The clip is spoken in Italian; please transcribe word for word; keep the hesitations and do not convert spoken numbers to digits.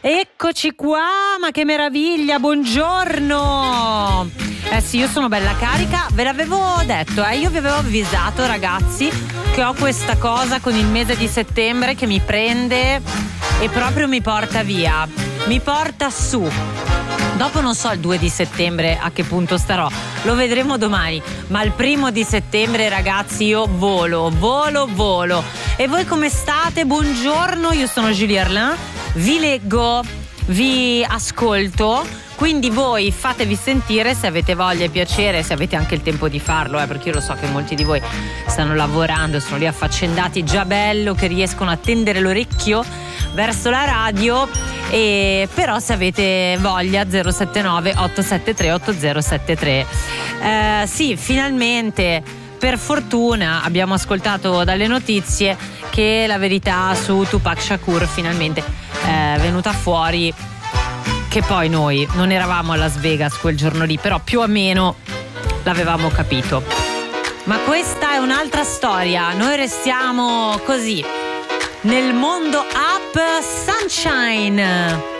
Eccoci qua, ma che meraviglia, buongiorno. Eh sì, io sono bella carica, ve l'avevo detto, eh, io vi avevo avvisato ragazzi che ho questa cosa con il mese di settembre che mi prende e proprio mi porta via, mi porta su. Dopo non so il due di settembre a che punto starò, lo vedremo domani, ma il primo di settembre ragazzi io volo, volo, volo. E voi come state? Buongiorno, io sono Julie Arlin, vi leggo, vi ascolto, quindi voi fatevi sentire se avete voglia e piacere, se avete anche il tempo di farlo, eh, perché io lo so che molti di voi stanno lavorando, sono lì affaccendati, già bello che riescono a tendere l'orecchio verso la radio. E però se avete voglia zero sette nove otto sette tre otto zero sette tre. Eh, sì, finalmente per fortuna abbiamo ascoltato dalle notizie che la verità su Tupac Shakur finalmente è venuta fuori, che poi noi non eravamo a Las Vegas quel giorno lì, però più o meno l'avevamo capito. Ma questa è un'altra storia, noi restiamo così nel mondo Up Sunshine.